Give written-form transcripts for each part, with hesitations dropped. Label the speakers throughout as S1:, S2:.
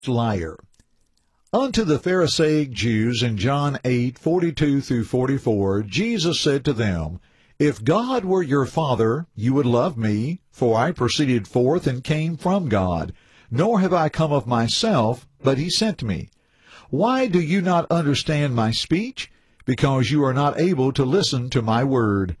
S1: liar. Unto the Pharisaic Jews in John 8:42-44, Jesus said to them, If God were your Father, you would love me, for I proceeded forth and came from God, nor have I come of myself, but he sent me. Why do you not understand my speech? Because you are not able to listen to my word.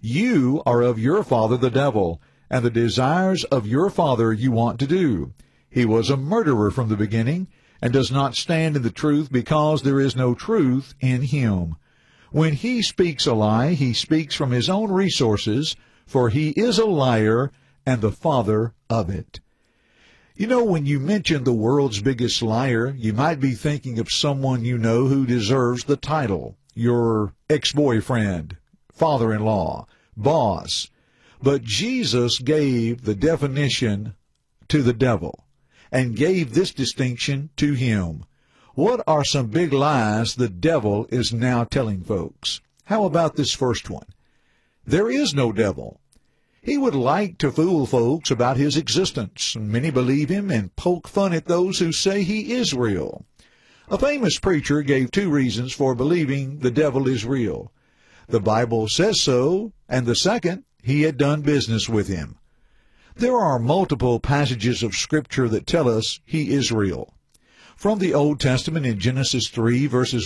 S1: You are of your father the devil, and the desires of your father you want to do. He was a murderer from the beginning, and does not stand in the truth, because there is no truth in him. When he speaks a lie, he speaks from his own resources, for he is a liar and the father of it. You know, when you mention the world's biggest liar, you might be thinking of someone you know who deserves the title. Your ex-boyfriend, father-in-law, boss. But Jesus gave the definition to the devil and gave this distinction to him. What are some big lies the devil is now telling folks? How about this first one? There is no devil. He would like to fool folks about his existence. Many believe him and poke fun at those who say he is real. A famous preacher gave 2 reasons for believing the devil is real. The Bible says so, and the second, he had done business with him. There are multiple passages of Scripture that tell us he is real. From the Old Testament in Genesis 3, verses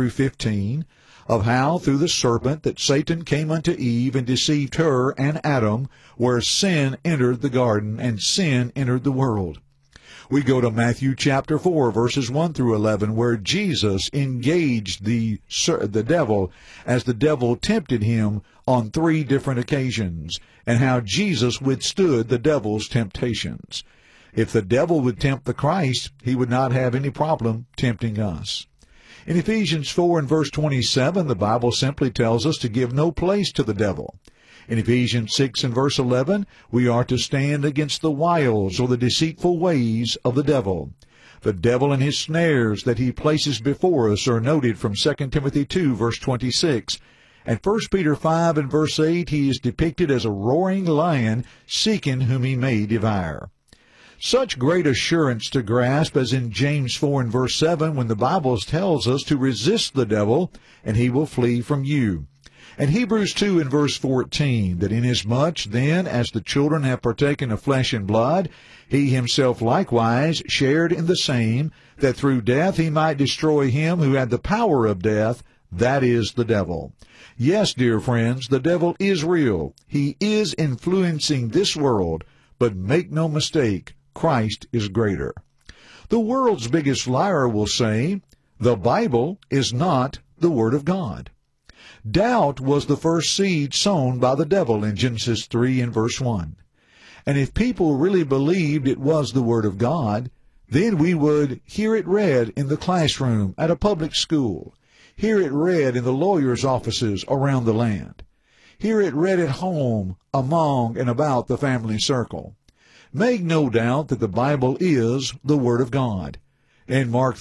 S1: 1-15, of how through the serpent that Satan came unto Eve and deceived her and Adam, where sin entered the garden and sin entered the world. We go to Matthew chapter 4, verses 1-11, where Jesus engaged the devil as the devil tempted him on 3 different occasions, and how Jesus withstood the devil's temptations. If the devil would tempt the Christ, he would not have any problem tempting us. In Ephesians 4 and verse 27, the Bible simply tells us to give no place to the devil. In Ephesians 6 and verse 11, we are to stand against the wiles or the deceitful ways of the devil. The devil and his snares that he places before us are noted from 2 Timothy 2 verse 26. And 1 Peter 5 and verse 8, he is depicted as a roaring lion seeking whom he may devour. Such great assurance to grasp as in James 4 and verse 7, when the Bible tells us to resist the devil and he will flee from you. And Hebrews 2 and verse 14, that inasmuch then as the children have partaken of flesh and blood, he himself likewise shared in the same, that through death he might destroy him who had the power of death, that is the devil. Yes, dear friends, the devil is real. He is influencing this world, but make no mistake, Christ is greater. The world's biggest liar will say, the Bible is not the Word of God. Doubt was the first seed sown by the devil in Genesis 3 and verse 1. And if people really believed it was the Word of God, then we would hear it read in the classroom at a public school, hear it read in the lawyers' offices around the land, hear it read at home among and about the family circle. Make no doubt that the Bible is the Word of God. In Mark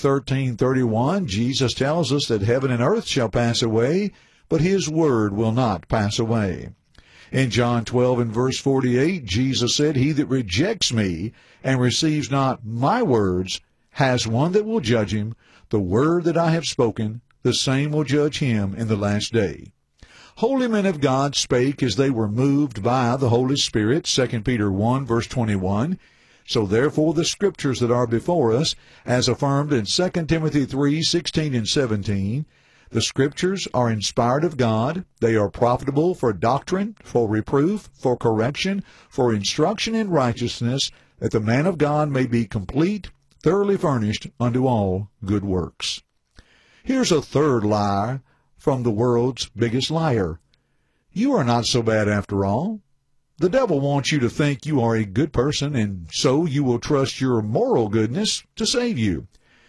S1: 13:31, Jesus tells us that heaven and earth shall pass away, but his word will not pass away. In John 12 and verse 48, Jesus said, He that rejects me and receives not my words has one that will judge him. The word that I have spoken, the same will judge him in the last day. Holy men of God spake as they were moved by the Holy Spirit, 2 Peter 1 verse 21. So therefore the Scriptures that are before us, as affirmed in 2 Timothy 3:16 and 17, the Scriptures are inspired of God. They are profitable for doctrine, for reproof, for correction, for instruction in righteousness, that the man of God may be complete, thoroughly furnished unto all good works. Here's a third lie from the world's biggest liar. You are not so bad after all. The devil wants you to think you are a good person, and so you will trust your moral goodness to save you.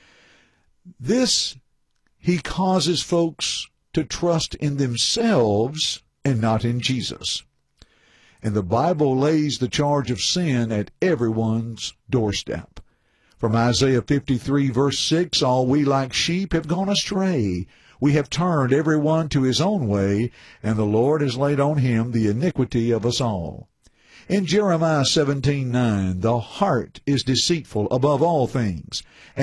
S1: This he causes folks to trust in themselves and not in Jesus. And the Bible lays the charge of sin at everyone's doorstep. From Isaiah 53 verse 6, all we like sheep have gone astray. We have turned every one to his own way, and the Lord has laid on him the iniquity of us all. In Jeremiah 17:9, the heart is deceitful above all things,